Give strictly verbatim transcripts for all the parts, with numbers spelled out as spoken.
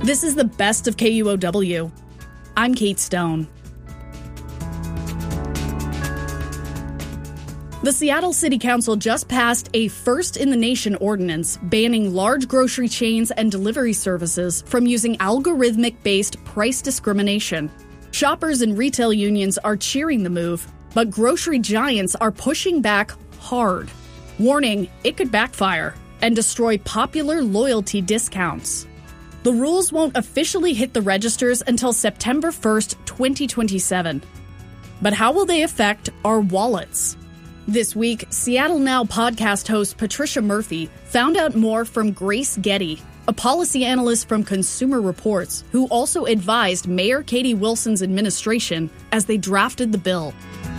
This is the best of K U O W. I'm Kate Stone. The Seattle City Council just passed a first-in-the-nation ordinance banning large grocery chains and delivery services from using algorithmic-based price discrimination. Shoppers and retail unions are cheering the move, but grocery giants are pushing back hard, warning it could backfire and destroy popular loyalty discounts. The rules won't officially hit the registers until September first, twenty twenty-seven. But how will they affect our wallets? This week, Seattle Now podcast host Patricia Murphy found out more from Grace Getty, a policy analyst from Consumer Reports, who also advised Mayor Katie Wilson's administration as they drafted the bill.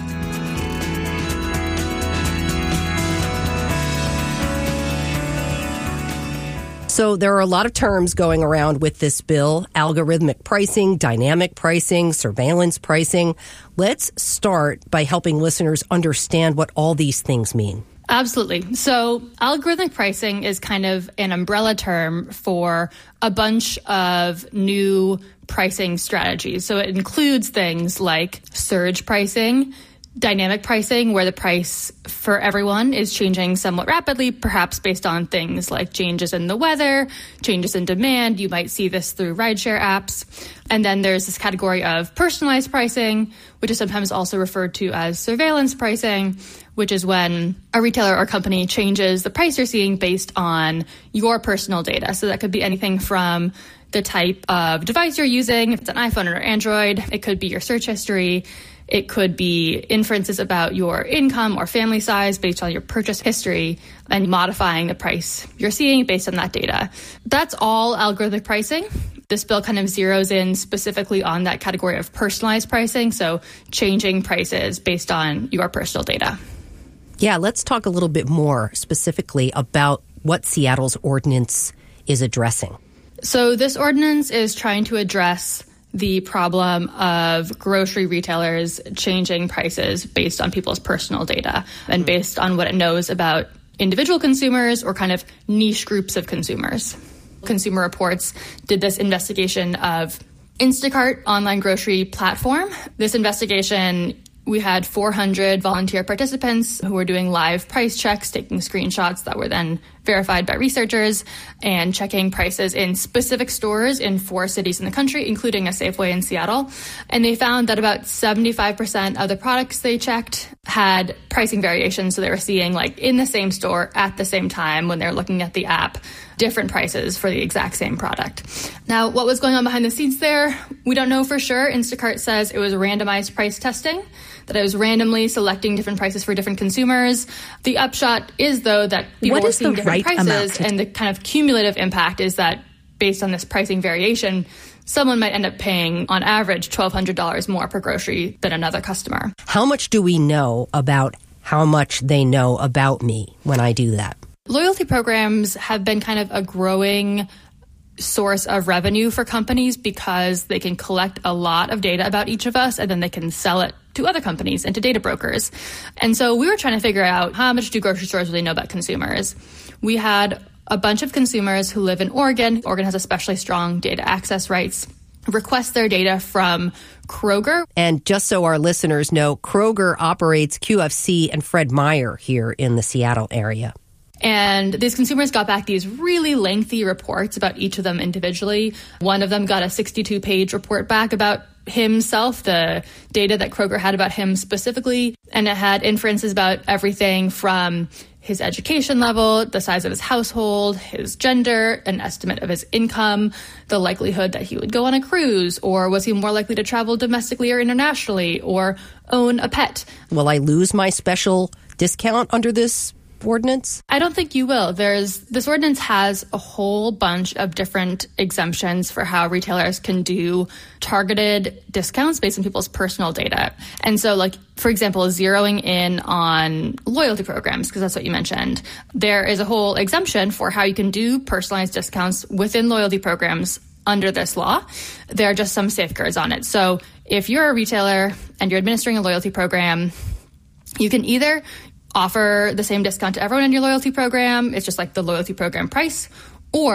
So there are a lot of terms going around with this bill: algorithmic pricing, dynamic pricing, surveillance pricing. Let's start by helping listeners understand what all these things mean. Absolutely. So algorithmic pricing is kind of an umbrella term for a bunch of new pricing strategies. So it includes things like surge pricing, dynamic pricing, where the price for everyone is changing somewhat rapidly, perhaps based on things like changes in the weather, changes in demand. You might see this through rideshare apps. And then there's this category of personalized pricing, which is sometimes also referred to as surveillance pricing, which is when a retailer or company changes the price you're seeing based on your personal data. So that could be anything from the type of device you're using, if it's an iPhone or Android. It could be your search history. It could be inferences about your income or family size based on your purchase history, and modifying the price you're seeing based on that data. That's all algorithmic pricing. This bill kind of zeroes in specifically on that category of personalized pricing, so changing prices based on your personal data. Yeah, let's talk a little bit more specifically about what Seattle's ordinance is addressing. So this ordinance is trying to address the problem of grocery retailers changing prices based on people's personal data and based on what it knows about individual consumers or kind of niche groups of consumers. Consumer Reports did this investigation of Instacart online grocery platform. This investigation, we had four hundred volunteer participants who were doing live price checks, taking screenshots that were then verified by researchers, and checking prices in specific stores in four cities in the country, including a Safeway in Seattle. And they found that about seventy-five percent of the products they checked had pricing variations. So they were seeing, like, in the same store at the same time when they're looking at the app, different prices for the exact same product. Now, what was going on behind the scenes there? We don't know for sure. Instacart says it was randomized price testing, that it was randomly selecting different prices for different consumers. The upshot is, though, that people were seeing different prices, and the kind of cumulative impact is that based on this pricing variation, someone might end up paying, on average, twelve hundred dollars more per grocery than another customer. How much do we know about how much they know about me when I do that? Loyalty programs have been kind of a growing source of revenue for companies because they can collect a lot of data about each of us, and then they can sell it to other companies and to data brokers. And so we were trying to figure out, how much do grocery stores really know about consumers? We had a bunch of consumers who live in Oregon. Oregon has especially strong data access rights, request their data from Kroger. And just so our listeners know, Kroger operates Q F C and Fred Meyer here in the Seattle area. And these consumers got back these really lengthy reports about each of them individually. One of them got a sixty-two page report back about himself, the data that Kroger had about him specifically. And it had inferences about everything from his education level, the size of his household, his gender, an estimate of his income, the likelihood that he would go on a cruise, or was he more likely to travel domestically or internationally, or own a pet. Will I lose my special discount under this ordinance? I don't think you will. There's this ordinance has a whole bunch of different exemptions for how retailers can do targeted discounts based on people's personal data. And so, like, for example, zeroing in on loyalty programs, because that's what you mentioned, there is a whole exemption for how you can do personalized discounts within loyalty programs under this law. There are just some safeguards on it. So if you're a retailer and you're administering a loyalty program, you can either offer the same discount to everyone in your loyalty program. It's just like the loyalty program price. Or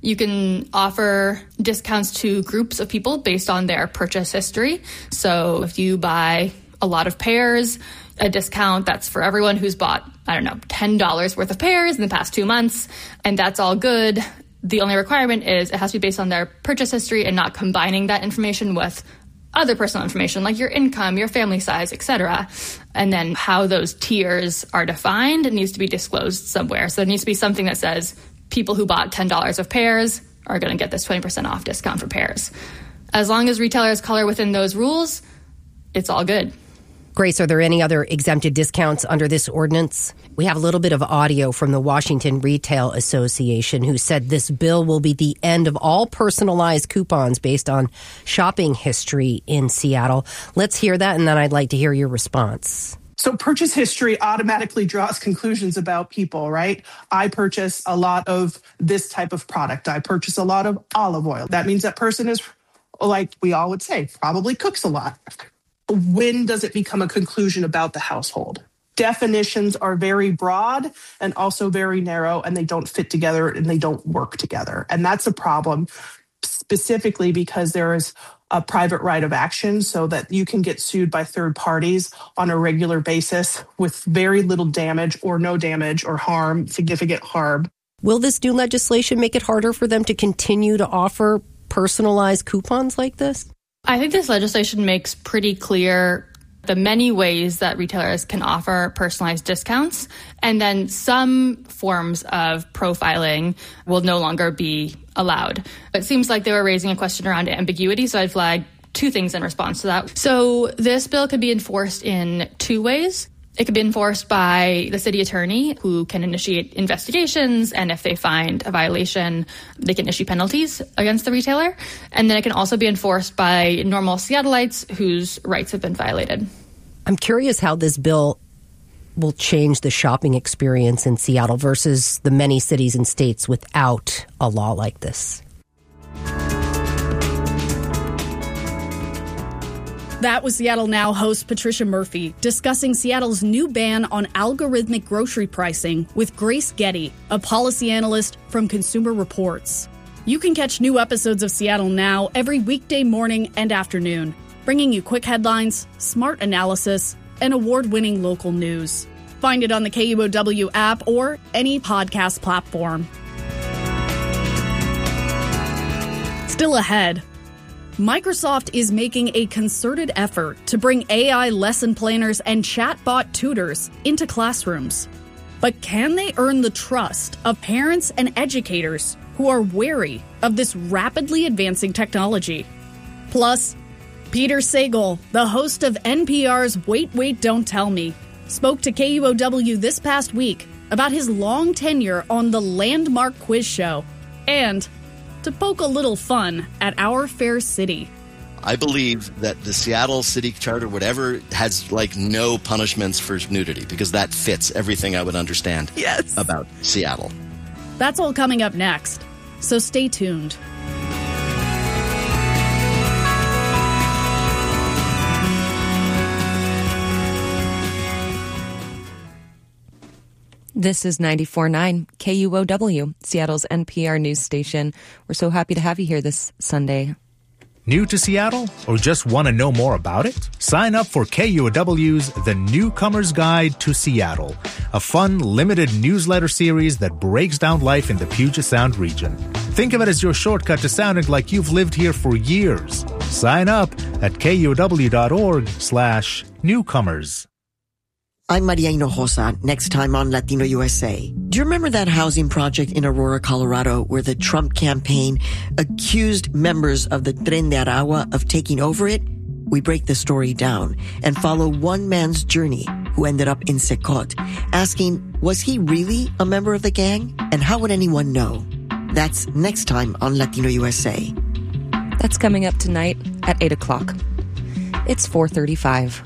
You can offer discounts to groups of people based on their purchase history. So if you buy a lot of pears, a discount that's for everyone who's bought, I don't know, ten dollars worth of pears in the past two months, and that's all good. The only requirement is it has to be based on their purchase history and not combining that information with other personal information like your income, your family size, et cetera. And then how those tiers are defined, it needs to be disclosed somewhere. So there needs to be something that says people who bought ten dollars of pears are going to get this twenty percent off discount for pears. As long as retailers color within those rules, it's all good. Grace, are there any other exempted discounts under this ordinance? We have a little bit of audio from the Washington Retail Association, who said this bill will be the end of all personalized coupons based on shopping history in Seattle. Let's hear that, and then I'd like to hear your response. So purchase history automatically draws conclusions about people, right? I purchase a lot of this type of product. I purchase a lot of olive oil. That means that person is, like we all would say, probably cooks a lot. When does it become a conclusion about the household? Definitions are very broad and also very narrow, and they don't fit together and they don't work together. And that's a problem, specifically because there is a private right of action so that you can get sued by third parties on a regular basis with very little damage or no damage or harm, significant harm. Will this new legislation make it harder for them to continue to offer personalized coupons like this? I think this legislation makes pretty clear the many ways that retailers can offer personalized discounts, and then some forms of profiling will no longer be allowed. It seems like they were raising a question around ambiguity, so I'd flag two things in response to that. So this bill could be enforced in two ways. It could be enforced by the city attorney, who can initiate investigations, and if they find a violation, they can issue penalties against the retailer. And then it can also be enforced by normal Seattleites whose rights have been violated. I'm curious how this bill will change the shopping experience in Seattle versus the many cities and states without a law like this. That was Seattle Now host Patricia Murphy discussing Seattle's new ban on algorithmic grocery pricing with Grace Getty, a policy analyst from Consumer Reports. You can catch new episodes of Seattle Now every weekday morning and afternoon, bringing you quick headlines, smart analysis, and award-winning local news. Find it on the K U O W app or any podcast platform. Still ahead, Microsoft is making a concerted effort to bring A I lesson planners and chatbot tutors into classrooms. But can they earn the trust of parents and educators who are wary of this rapidly advancing technology? Plus, Peter Sagal, the host of N P R's Wait, Wait, Don't Tell Me, spoke to K U O W this past week about his long tenure on the Landmark Quiz Show and to poke a little fun at our fair city. I believe that the Seattle City Charter, whatever, has like no punishments for nudity because that fits everything I would understand yes. about Seattle. That's all coming up next, so stay tuned. This is ninety-four point nine K U O W, Seattle's N P R news station. We're so happy to have you here this Sunday. New to Seattle or just want to know more about it? Sign up for K U O W's The Newcomer's Guide to Seattle, a fun, limited newsletter series that breaks down life in the Puget Sound region. Think of it as your shortcut to sounding like you've lived here for years. Sign up at kuow.org slash newcomers. I'm Maria Hinojosa, next time on Latino U S A. Do you remember that housing project in Aurora, Colorado, where the Trump campaign accused members of the Tren de Aragua of taking over it? We break the story down and follow one man's journey who ended up in Secot, asking, was he really a member of the gang? And how would anyone know? That's next time on Latino U S A. That's coming up tonight at eight o'clock. It's four thirty-five.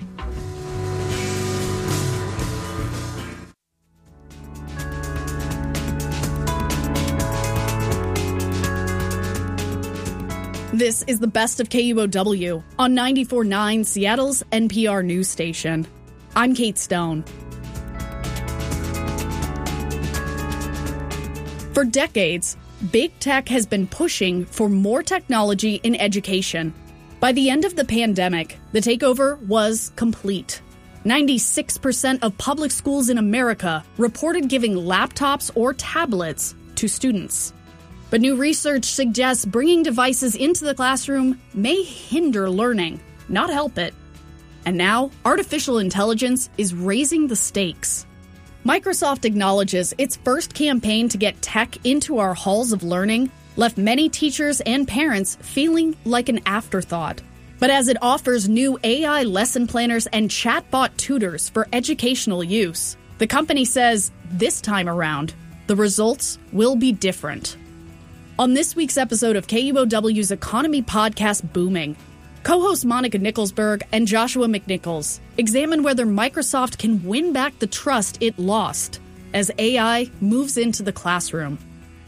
This is the best of K U O W on ninety-four point nine Seattle's N P R news station. I'm Kate Stone. For decades, Big Tech has been pushing for more technology in education. By the end of the pandemic, the takeover was complete. ninety-six percent of public schools in America reported giving laptops or tablets to students. But new research suggests bringing devices into the classroom may hinder learning, not help it. And now, artificial intelligence is raising the stakes. Microsoft acknowledges its first campaign to get tech into our halls of learning left many teachers and parents feeling like an afterthought. But as it offers new A I lesson planners and chatbot tutors for educational use, the company says this time around, the results will be different. On this week's episode of K U O W's Economy Podcast Booming, co-hosts Monica Nicholsberg and Joshua McNichols examine whether Microsoft can win back the trust it lost as A I moves into the classroom.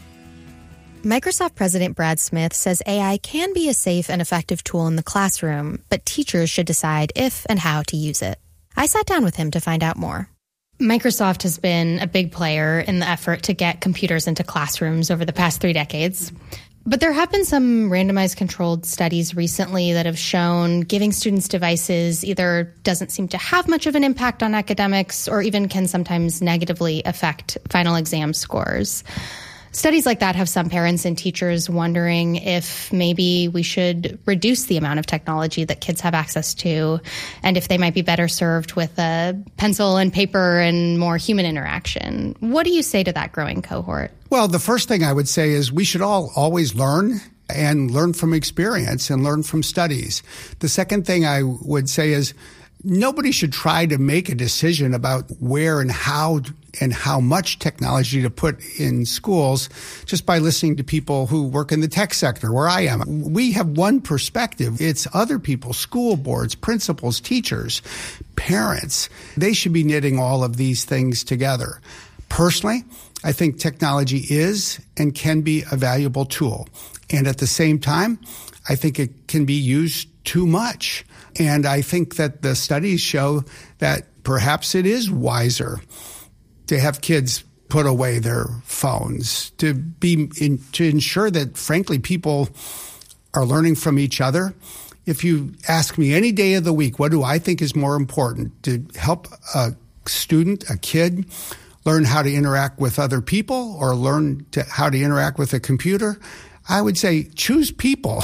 Microsoft President Brad Smith says A I can be a safe and effective tool in the classroom, but teachers should decide if and how to use it. I sat down with him to find out more. Microsoft has been a big player in the effort to get computers into classrooms over the past three decades. But there have been some randomized controlled studies recently that have shown giving students devices either doesn't seem to have much of an impact on academics or even can sometimes negatively affect final exam scores. Studies like that have some parents and teachers wondering if maybe we should reduce the amount of technology that kids have access to and if they might be better served with a pencil and paper and more human interaction. What do you say to that growing cohort? Well, the first thing I would say is we should all always learn and learn from experience and learn from studies. The second thing I would say is nobody should try to make a decision about where and how and how much technology to put in schools just by listening to people who work in the tech sector, where I am. We have one perspective. It's other people, school boards, principals, teachers, parents. They should be knitting all of these things together. Personally, I think technology is and can be a valuable tool. And at the same time, I think it can be used too much. And I think that the studies show that perhaps it is wiser to have kids put away their phones, to be in, to ensure that, frankly, people are learning from each other. If you ask me any day of the week, what do I think is more important, to help a student, a kid, learn how to interact with other people or learn to, how to interact with a computer? I would say choose people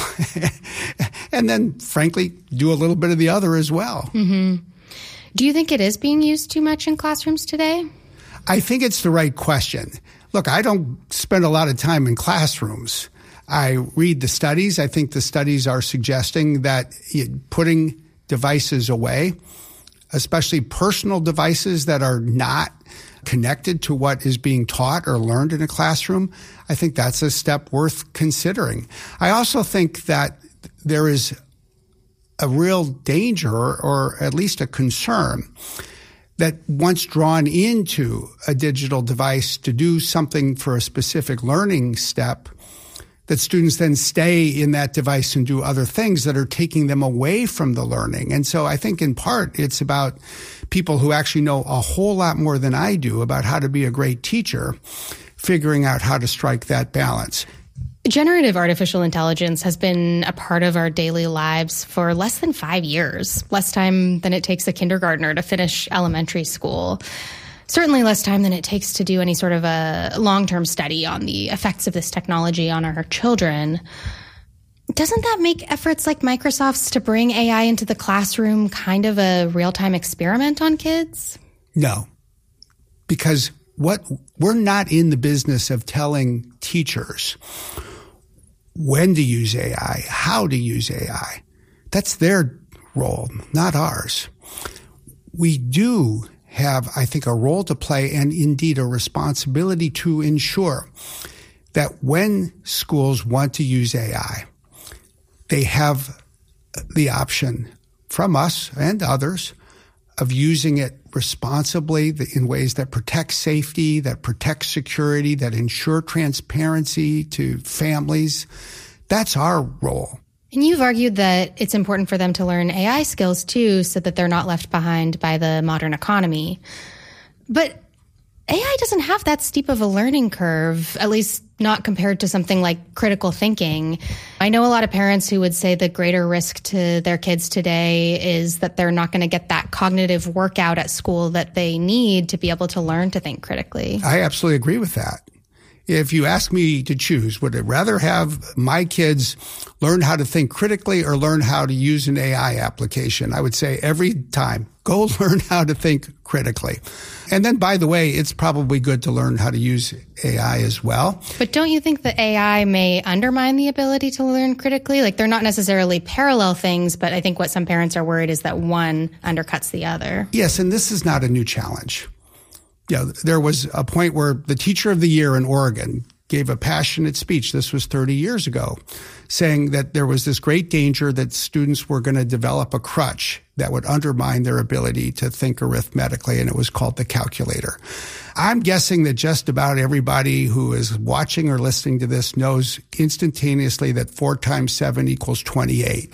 and then, frankly, do a little bit of the other as well. Mm-hmm. Do you think it is being used too much in classrooms today? I think it's the right question. Look, I don't spend a lot of time in classrooms. I read the studies. I think the studies are suggesting that putting devices away, especially personal devices that are not connected to what is being taught or learned in a classroom, I think that's a step worth considering. I also think that there is a real danger, or, or at least a concern, that once drawn into a digital device to do something for a specific learning step, that students then stay in that device and do other things that are taking them away from the learning. And so I think in part it's about people who actually know a whole lot more than I do about how to be a great teacher, figuring out how to strike that balance. Generative artificial intelligence has been a part of our daily lives for less than five years, less time than it takes a kindergartner to finish elementary school. Certainly less time than it takes to do any sort of a long-term study on the effects of this technology on our children. Doesn't that make efforts like Microsoft's to bring A I into the classroom kind of a real-time experiment on kids? No, because what we're not in the business of telling teachers when to use A I, how to use A I. That's their role, not ours. We do have, I think, a role to play and indeed a responsibility to ensure that when schools want to use A I, they have the option from us and others of using it responsibly in ways that protect safety, that protect security, that ensure transparency to families. That's our role. And you've argued that it's important for them to learn A I skills too, so that they're not left behind by the modern economy. But A I doesn't have that steep of a learning curve, at least not compared to something like critical thinking. I know a lot of parents who would say the greater risk to their kids today is that they're not going to get that cognitive workout at school that they need to be able to learn to think critically. I absolutely agree with that. If you ask me to choose, would I rather have my kids learn how to think critically or learn how to use an A I application? I would say every time, go learn how to think critically. And then, by the way, it's probably good to learn how to use A I as well. But don't you think that A I may undermine the ability to learn critically? Like, they're not necessarily parallel things, but I think what some parents are worried is that one undercuts the other. Yes, and this is not a new challenge. You know, there was a point where the teacher of the year in Oregon gave a passionate speech. This was thirty years ago, saying that there was this great danger that students were going to develop a crutch that would undermine their ability to think arithmetically, and it was called the calculator. I'm guessing that just about everybody who is watching or listening to this knows instantaneously that four times seven equals twenty-eight.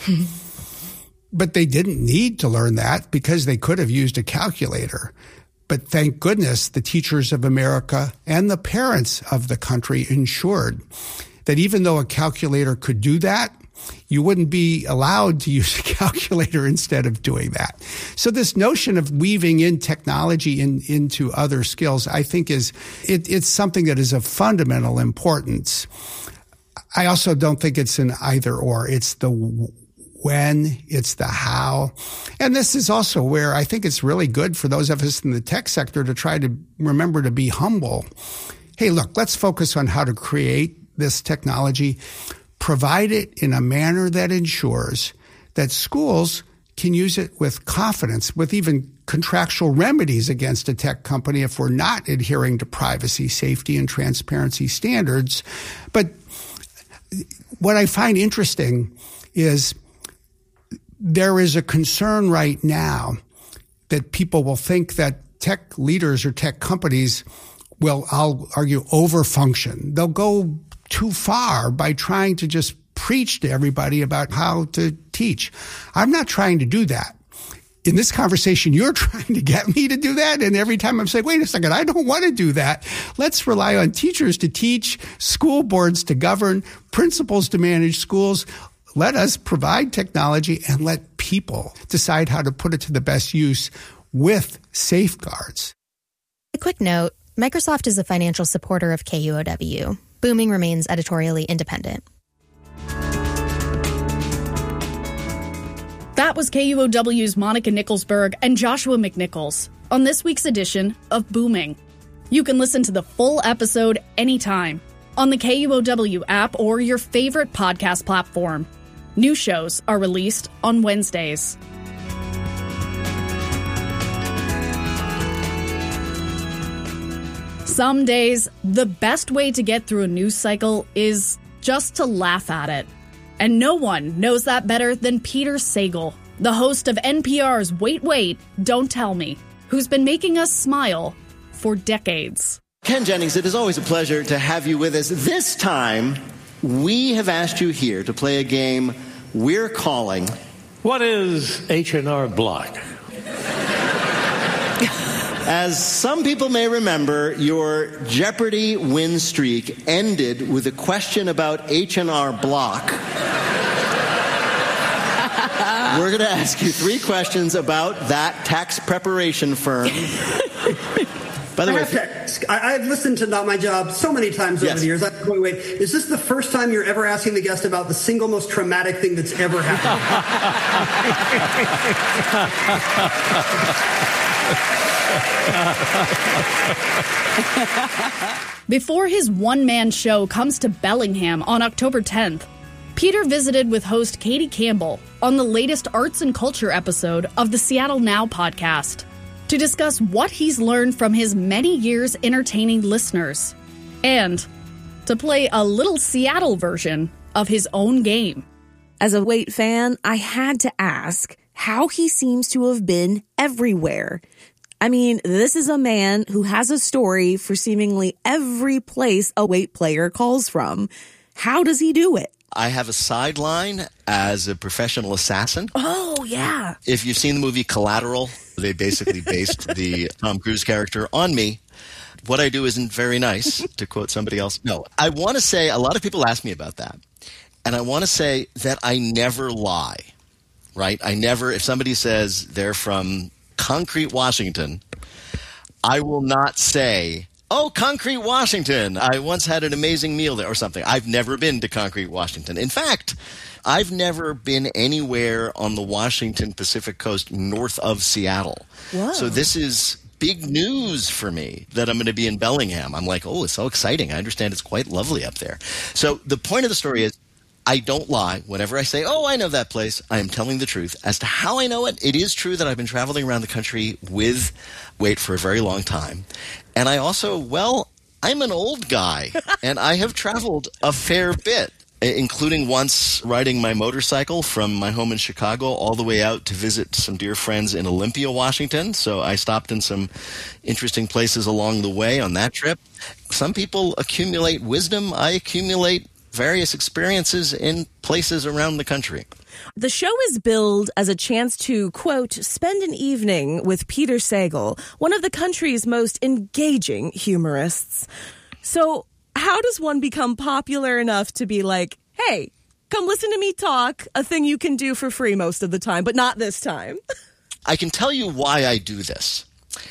But they didn't need to learn that because they could have used a calculator. But thank goodness the teachers of America and the parents of the country ensured that even though a calculator could do that, you wouldn't be allowed to use a calculator instead of doing that. So this notion of weaving in technology in, into other skills, I think is, it, it's something that is of fundamental importance. I also don't think it's an either or. It's the when, it's the how. And this is also where I think it's really good for those of us in the tech sector to try to remember to be humble. Hey, look, let's focus on how to create this technology, provide it in a manner that ensures that schools can use it with confidence, with even contractual remedies against a tech company if we're not adhering to privacy, safety, and transparency standards. But what I find interesting is there is a concern right now that people will think that tech leaders or tech companies will, I'll argue, overfunction. They'll go too far by trying to just preach to everybody about how to teach. I'm not trying to do that. In this conversation, you're trying to get me to do that. And every time I'm saying, wait a second, I don't want to do that. Let's rely on teachers to teach, school boards to govern, principals to manage schools. Let us provide technology and let people decide how to put it to the best use with safeguards. A quick note, Microsoft is a financial supporter of K U O W. Booming remains editorially independent. That was K U O W's Monica Nicholsberg and Joshua McNichols on this week's edition of Booming. You can listen to the full episode anytime on the K U O W app or your favorite podcast platform. New shows are released on Wednesdays. Some days, the best way to get through a news cycle is just to laugh at it. And no one knows that better than Peter Sagal, the host of N P R's Wait, Wait, Don't Tell Me, who's been making us smile for decades. Ken Jennings, it is always a pleasure to have you with us. This time, we have asked you here to play a game we're calling... What is H and R Block? As some people may remember, your Jeopardy win streak ended with a question about H and R Block. We're going to ask you three questions about that tax preparation firm. By the I way, have to ask, I, I've listened to Not My Job so many times over yes. the years. I'm going, wait, is this the first time you're ever asking the guest about the single most traumatic thing that's ever happened? Before his one-man show comes to Bellingham on October tenth, Peter visited with host Katie Campbell on the latest arts and culture episode of the Seattle Now podcast to discuss what he's learned from his many years entertaining listeners and to play a little Seattle version of his own game. As a Wait fan, I had to ask how he seems to have been everywhere. I mean, this is a man who has a story for seemingly every place a Wait player calls from. How does he do it? I have a sideline as a professional assassin. Oh, yeah. If you've seen the movie Collateral, they basically based the Tom Cruise character on me. what I do isn't very nice, to quote somebody else. No, I want to say, a lot of people ask me about that. And I want to say that I never lie, right? I never, if somebody says they're from Concrete, Washington, I will not say, oh, Concrete, Washington, I once had an amazing meal there or something. I've never been to Concrete, Washington. In fact, I've never been anywhere on the Washington Pacific Coast north of Seattle. Wow. So this is big news for me that I'm going to be in Bellingham. I'm like, oh, it's so exciting. I understand it's quite lovely up there. So the point of the story is, I don't lie. Whenever I say, oh, I know that place, I am telling the truth. As to how I know it, it is true that I've been traveling around the country with Wait for a very long time. And I also, well, I'm an old guy, and I have traveled a fair bit, including once riding my motorcycle from my home in Chicago all the way out to visit some dear friends in Olympia, Washington. So I stopped in some interesting places along the way on that trip. Some people accumulate wisdom. I accumulate various experiences in places around the country. The show is billed as a chance to, quote, spend an evening with Peter Sagal, one of the country's most engaging humorists. So how does one become popular enough to be like, hey, come listen to me talk, a thing you can do for free most of the time, but not this time? I can tell you why I do this.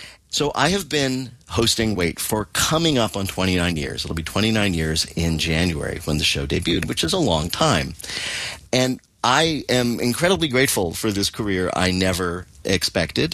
So I have been hosting Wait for coming up on twenty-nine years. It'll be twenty-nine years in January when the show debuted, which is a long time. And I am incredibly grateful for this career I never expected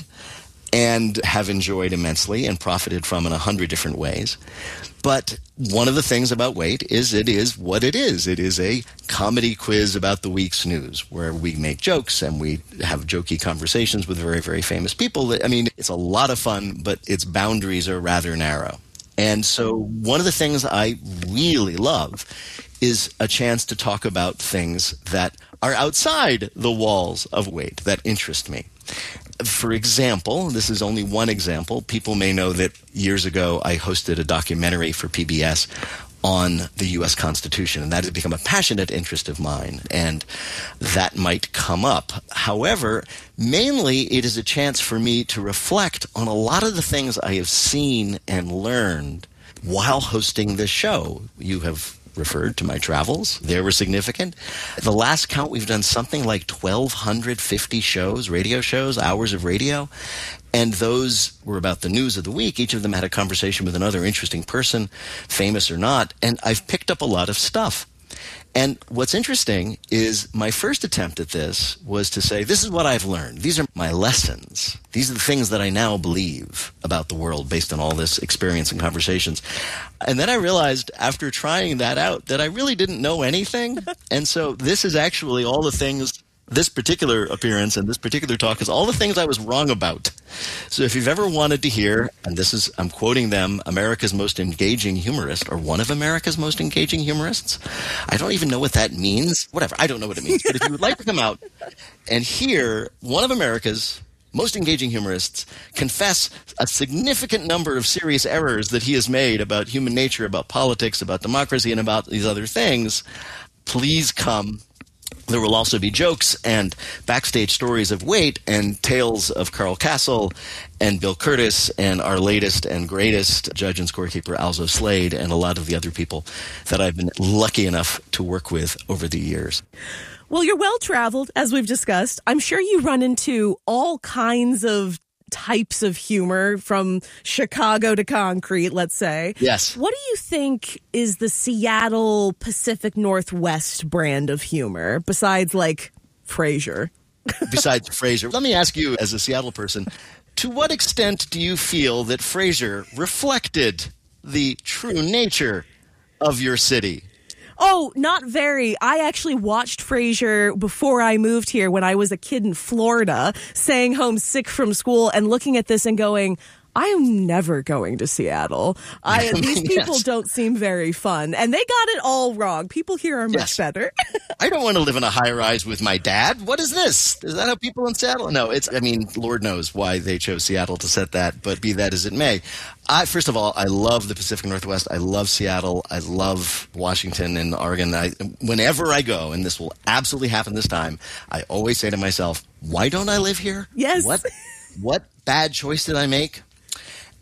and have enjoyed immensely and profited from in a hundred different ways. But one of the things about Wait is it is what it is. It is a comedy quiz about the week's news where we make jokes and we have jokey conversations with very, very famous people. I mean, it's a lot of fun, but its boundaries are rather narrow. And so one of the things I really love is a chance to talk about things that are outside the walls of Wait, that interest me. For example, this is only one example. People may know that years ago I hosted a documentary for P B S on the U S Constitution, and that has become a passionate interest of mine, and that might come up. However, mainly it is a chance for me to reflect on a lot of the things I have seen and learned while hosting this show. You have referred to my travels. They were significant. The last count, we've done something like twelve fifty shows, radio shows, hours of radio. And those were about the news of the week. Each of them had a conversation with another interesting person, famous or not. And I've picked up a lot of stuff. And what's interesting is my first attempt at this was to say, this is what I've learned. These are my lessons. These are the things that I now believe about the world based on all this experience and conversations. And then I realized after trying that out that I really didn't know anything. And so this is actually all the things, this particular appearance and this particular talk is all the things I was wrong about. So if you've ever wanted to hear, and this is, I'm quoting them, America's most engaging humorist, or one of America's most engaging humorists. I don't even know what that means. Whatever, I don't know what it means. But if you would like to come out and hear one of America's most engaging humorists confess a significant number of serious errors that he has made about human nature, about politics, about democracy, and about these other things, please come. There will also be jokes and backstage stories of Wait and tales of Carl Castle and Bill Curtis and our latest and greatest judge and scorekeeper, Alzo Slade, and a lot of the other people that I've been lucky enough to work with over the years. Well, you're well-traveled, as we've discussed. I'm sure you run into all kinds of types of humor, from Chicago to Concrete, let's say. Yes. What do you think is the Seattle Pacific Northwest brand of humor, besides, like, Frasier? Besides Frasier. Let me ask you, as a Seattle person, to what extent do you feel that Frasier reflected the true nature of your city? Oh, not very. I actually watched Frasier before I moved here when I was a kid in Florida, staying home sick from school and looking at this and going, I am never going to Seattle. I, these people yes. don't seem very fun. And they got it all wrong. People here are much yes. better. I don't want to live in a high-rise with my dad. What is this? Is that how people in Seattle? No, it's, I mean, Lord knows why they chose Seattle to set that, but be that as it may. I, first of all, I love the Pacific Northwest. I love Seattle. I love Washington and Oregon. I, whenever I go, and this will absolutely happen this time, I always say to myself, why don't I live here? Yes. What, what bad choice did I make?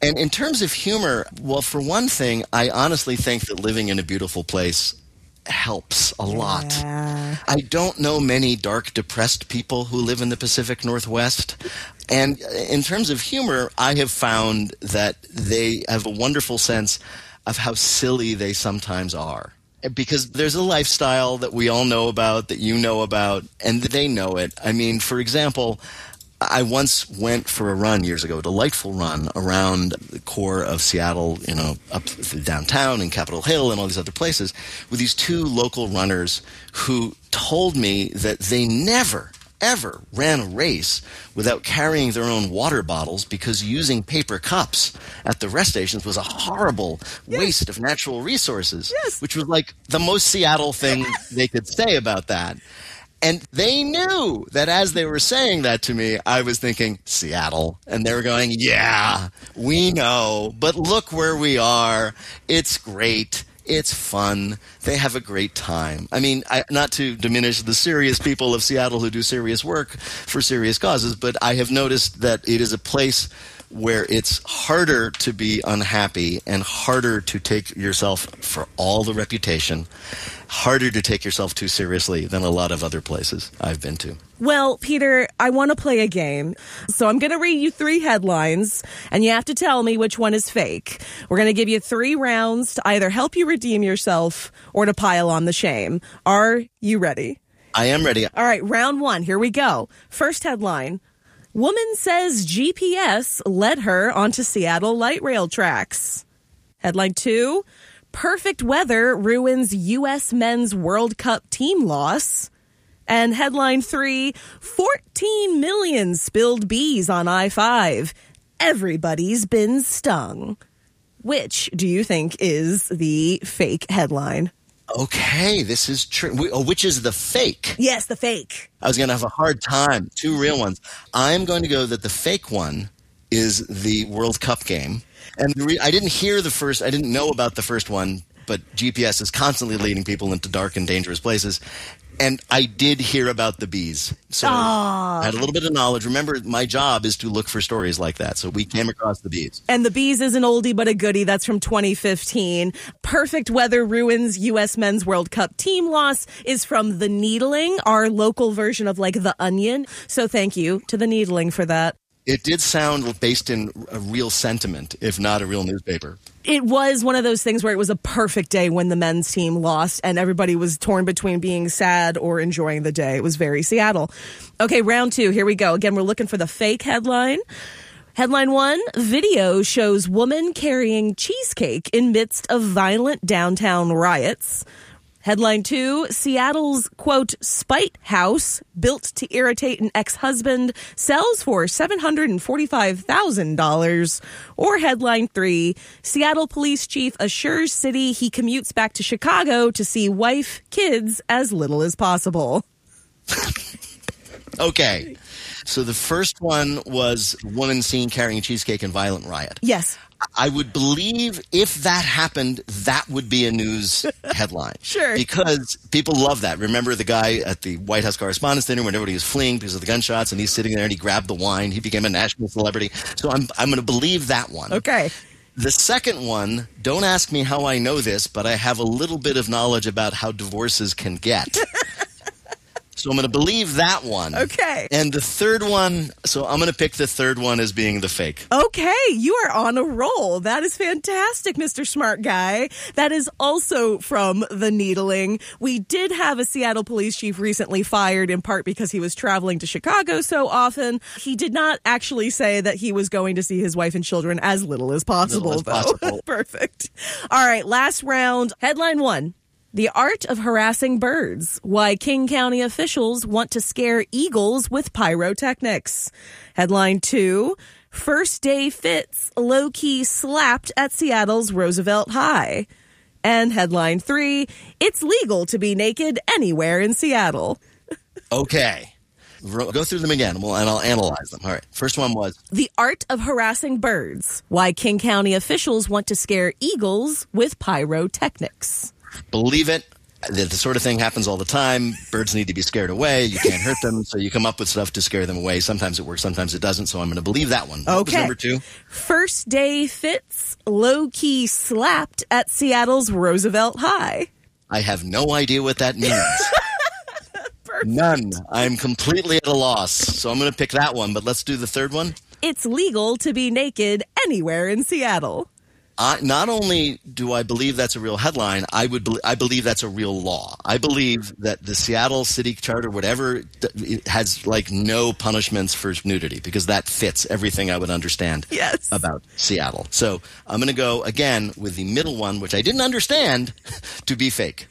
And in terms of humor, well, for one thing, I honestly think that living in a beautiful place helps a lot. Yeah. I don't know many dark, depressed people who live in the Pacific Northwest. And in terms of humor, I have found that they have a wonderful sense of how silly they sometimes are. Because there's a lifestyle that we all know about, that you know about, and they know it. I mean, for example, I once went for a run years ago, a delightful run around the core of Seattle, you know, up through downtown and Capitol Hill and all these other places with these two local runners who told me that they never, ever ran a race without carrying their own water bottles because using paper cups at the rest stations was a horrible yes. waste of natural resources, yes. which was like the most Seattle thing they could say about that. And they knew that as they were saying that to me, I was thinking, Seattle. And they were going, yeah, we know, but look where we are. It's great. It's fun. They have a great time. I mean, I, not to diminish the serious people of Seattle who do serious work for serious causes, but I have noticed that it is a place where it's harder to be unhappy and harder to take yourself, for all the reputation, harder to take yourself too seriously than a lot of other places I've been to. Well, Peter, I want to play a game. So I'm going to read you three headlines, and you have to tell me which one is fake. We're going to give you three rounds to either help you redeem yourself or to pile on the shame. Are you ready? I am ready. All right, round one. Here we go. First headline. Woman says G P S led her onto Seattle light rail tracks. Headline two. Perfect weather ruins U S men's World Cup team loss. And headline three, fourteen million spilled bees on I five. Everybody's been stung. Which do you think is the fake headline? Okay, this is true. Oh, which is the fake? Yes, the fake. I was going to have a hard time. Two real ones. I'm going to go that the fake one is the World Cup game. And the re- I didn't hear the first, I didn't know about the first one, but G P S is constantly leading people into dark and dangerous places. And I did hear about the bees. So Aww. I had a little bit of knowledge. Remember, my job is to look for stories like that. So we came across the bees. And the bees is an oldie but a goodie. That's from twenty fifteen. Perfect weather ruins U S men's World Cup team loss is from The Needling, our local version of like The Onion. So thank you to The Needling for that. It did sound based in a real sentiment, if not a real newspaper. It was one of those things where it was a perfect day when the men's team lost and everybody was torn between being sad or enjoying the day. It was very Seattle. Okay, round two. Here we go. Again, we're looking for the fake headline. Headline one, video shows woman carrying cheesecake in midst of violent downtown riots. Headline two, Seattle's, quote, spite house built to irritate an ex-husband sells for seven hundred forty-five thousand dollars. Or headline three, Seattle police chief assures city he commutes back to Chicago to see wife, kids as little as possible. Okay. So the first one was woman seen carrying cheesecake in violent riot. Yes. I would believe if that happened, that would be a news headline. Sure. Because people love that. Remember the guy at the White House Correspondents' Dinner when everybody was fleeing because of the gunshots and he's sitting there and he grabbed the wine. He became a national celebrity. So I'm I'm going to believe that one. Okay. The second one, don't ask me how I know this, but I have a little bit of knowledge about how divorces can get. So I'm going to believe that one. Okay. And the third one, so I'm going to pick the third one as being the fake. Okay, you are on a roll. That is fantastic, Mister Smart Guy. That is also from The Needling. We did have a Seattle police chief recently fired in part because he was traveling to Chicago so often. He did not actually say that he was going to see his wife and children as little as possible, little as though. possible. Perfect. All right, last round. Headline one. The art of harassing birds. Why King County officials want to scare eagles with pyrotechnics. Headline two. First day fits low-key slapped at Seattle's Roosevelt High. And headline three. It's legal to be naked anywhere in Seattle. Okay. Go through them again, and I'll analyze them. All right. First one was The art of harassing birds. Why King County officials want to scare eagles with pyrotechnics. Believe it. The, the sort of thing happens all the time. Birds need to be scared away. You can't hurt them, so you come up with stuff to scare them away. Sometimes it works, sometimes it doesn't, so I'm going to believe that one. What was Okay. number two? First day fits low-key slapped at Seattle's Roosevelt High. I have no idea what that means. None. I'm completely at a loss, so I'm going to pick that one, but let's do the third one. It's legal to be naked anywhere in Seattle. I, not only do I believe that's a real headline, I would be, I believe that's a real law. I believe that the Seattle City Charter, whatever, it has like no punishments for nudity because that fits everything I would understand yes. about Seattle. So I'm going to go again with the middle one, which I didn't understand, to be fake.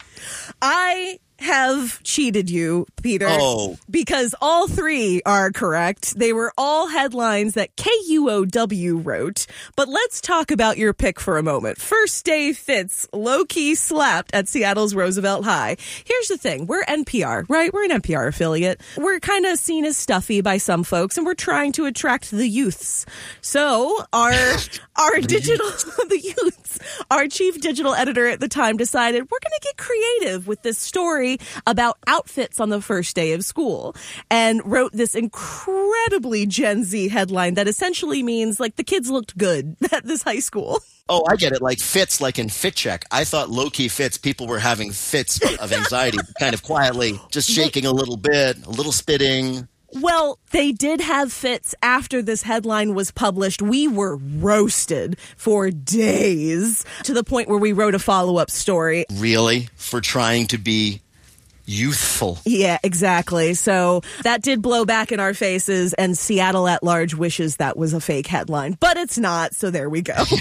I have cheated you, Peter, oh. because all three are correct. They were all headlines that K U O W wrote. But let's talk about your pick for a moment. First day fits low-key slapped at Seattle's Roosevelt High. Here's the thing. We're N P R, right? We're an N P R affiliate. We're kind of seen as stuffy by some folks, and we're trying to attract the youths. So our our digital the youths, our chief digital editor at the time decided we're going to get creative with this story about outfits on the first day of school and wrote this incredibly Gen Z headline that essentially means like the kids looked good at this high school. Oh, I get it. Like fits, like in Fit Check. I thought low-key fits, people were having fits of anxiety, kind of quietly, just shaking a little bit, a little spitting. Well, they did have fits after this headline was published. We were roasted for days to the point where we wrote a follow-up story. Really? For trying to be youthful. Yeah, exactly. So that did blow back in our faces, and Seattle at large wishes that was a fake headline, but it's not. So there we go.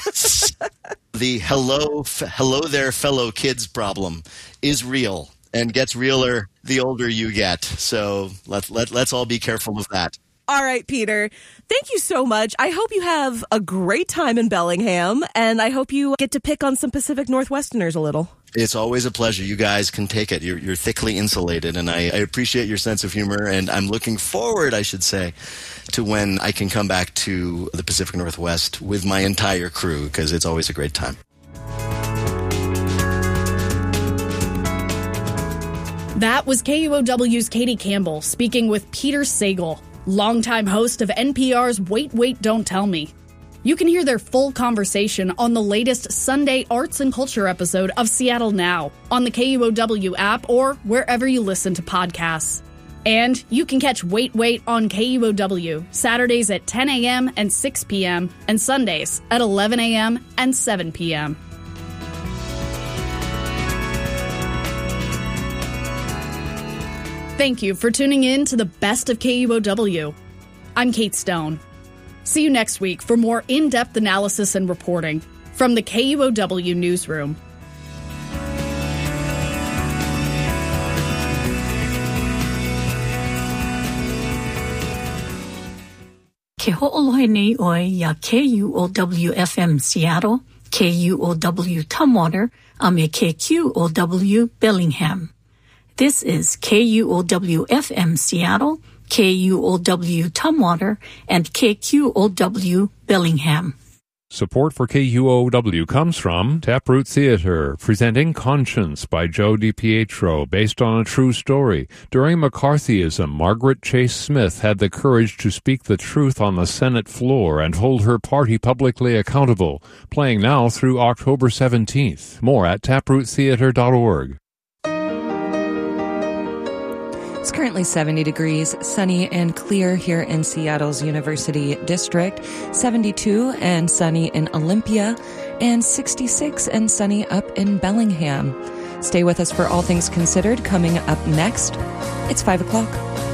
The hello, f- hello there, fellow kids problem is real and gets realer the older you get. So let, let, let's all be careful of that. All right, Peter, thank you so much. I hope you have a great time in Bellingham, and I hope you get to pick on some Pacific Northwesterners a little. It's always a pleasure. You guys can take it. You're, you're thickly insulated, and I, I appreciate your sense of humor, and I'm looking forward, I should say, to when I can come back to the Pacific Northwest with my entire crew, because it's always a great time. That was K U O W's Katie Campbell speaking with Peter Sagal, longtime host of N P R's Wait, Wait, Don't Tell Me. You can hear their full conversation on the latest Sunday Arts and Culture episode of Seattle Now on the K U O W app or wherever you listen to podcasts. And you can catch Wait, Wait on K U O W Saturdays at ten a.m. and six p.m. and Sundays at eleven a.m. and seven p.m. Thank you for tuning in to the best of K U O W. I'm Kate Stone. See you next week for more in-depth analysis and reporting from the K U O W newsroom. Ke ho'olohe nei oi ya K U O W F M Seattle, K U O W Tumwater, a me K Q O W Bellingham. This is K U O W F M Seattle, K U O W Tumwater, and K Q O W Bellingham. Support for K U O W comes from Taproot Theater, presenting Conscience by Joe DiPietro, based on a true story. During McCarthyism, Margaret Chase Smith had the courage to speak the truth on the Senate floor and hold her party publicly accountable. Playing now through October seventeenth. More at taproot theater dot org. It's currently seventy degrees, sunny and clear here in Seattle's University District, seventy-two and sunny in Olympia, and sixty-six and sunny up in Bellingham. Stay with us for All Things Considered. Coming up next, it's five o'clock.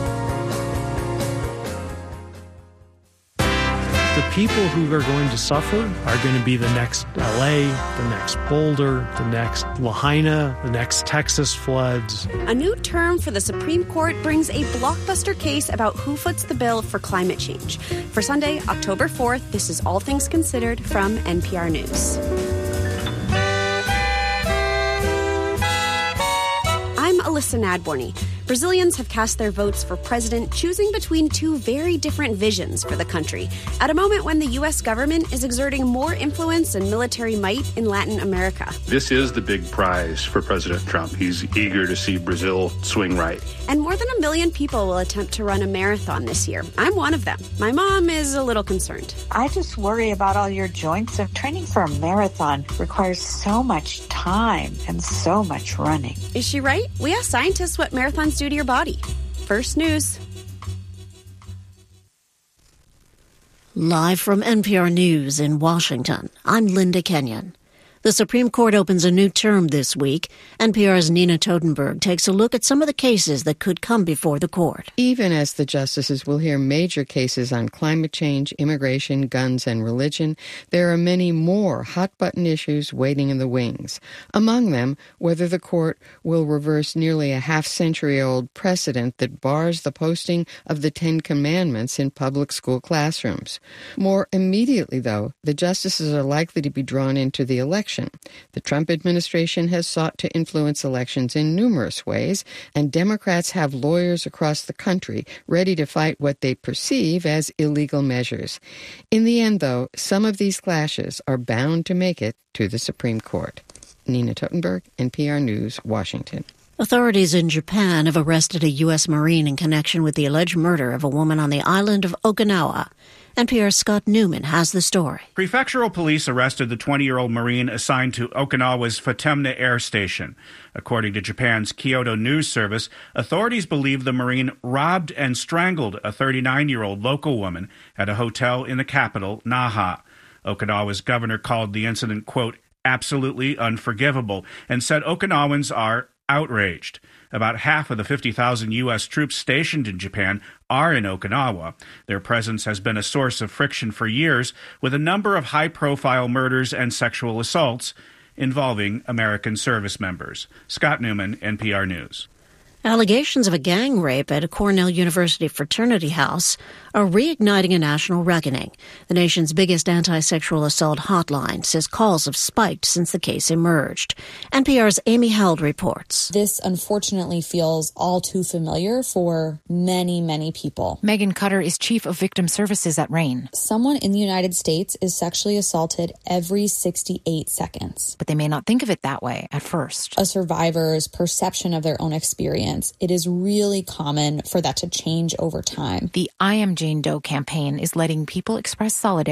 The people who are going to suffer are going to be the next L A, the next Boulder, the next Lahaina, the next Texas floods. A new term for the Supreme Court brings a blockbuster case about who foots the bill for climate change. For Sunday, October fourth, this is All Things Considered from N P R News. I'm Alyssa Nadborny. Brazilians have cast their votes for president, choosing between two very different visions for the country, at a moment when the U S government is exerting more influence and military might in Latin America. This is the big prize for President Trump. He's eager to see Brazil swing right. And more than a million people will attempt to run a marathon this year. I'm one of them. My mom is a little concerned. I just worry about all your joints. And training for a marathon requires so much time and so much running. Is she right? We asked scientists what marathons do to your body. First News. Live from N P R News in Washington, I'm Linda Kenyon. The Supreme Court opens a new term this week. N P R's Nina Totenberg takes a look at some of the cases that could come before the court. Even as the justices will hear major cases on climate change, immigration, guns, and religion, there are many more hot-button issues waiting in the wings. Among them, whether the court will reverse nearly a half-century-old precedent that bars the posting of the Ten Commandments in public school classrooms. More immediately, though, the justices are likely to be drawn into the election. The Trump administration has sought to influence elections in numerous ways, and Democrats have lawyers across the country ready to fight what they perceive as illegal measures. In the end, though, some of these clashes are bound to make it to the Supreme Court. Nina Totenberg, N P R News, Washington. Authorities in Japan have arrested a U S Marine in connection with the alleged murder of a woman on the island of Okinawa. N P R's Scott Newman has the story. Prefectural police arrested the twenty-year-old Marine assigned to Okinawa's Futemna Air Station. According to Japan's Kyodo News Service, authorities believe the Marine robbed and strangled a thirty-nine-year-old local woman at a hotel in the capital, Naha. Okinawa's governor called the incident, quote, absolutely unforgivable, and said Okinawans are outraged. About half of the fifty thousand U S troops stationed in Japan are in Okinawa. Their presence has been a source of friction for years, with a number of high-profile murders and sexual assaults involving American service members. Scott Newman, N P R News. Allegations of a gang rape at a Cornell University fraternity house are reigniting a national reckoning. The nation's biggest anti-sexual assault hotline says calls have spiked since the case emerged. N P R's Amy Held reports. This unfortunately feels all too familiar for many, many people. Megan Cutter is chief of victim services at RAIN. Someone in the United States is sexually assaulted every sixty-eight seconds. But they may not think of it that way at first. A survivor's perception of their own experience, it is really common for that to change over time. The I Am Jane Doe campaign is letting people express solidarity